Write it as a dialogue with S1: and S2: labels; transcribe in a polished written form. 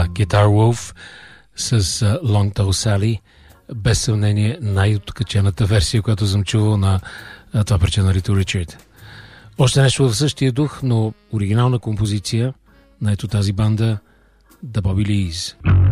S1: Guitar Wolf с Long Tall Sally. Без съмнение най-откачената версия, която съм чувал на това парче на Рито Ричард. Още нещо в същия дух, но оригинална композиция на ето тази банда The Bobby Lees.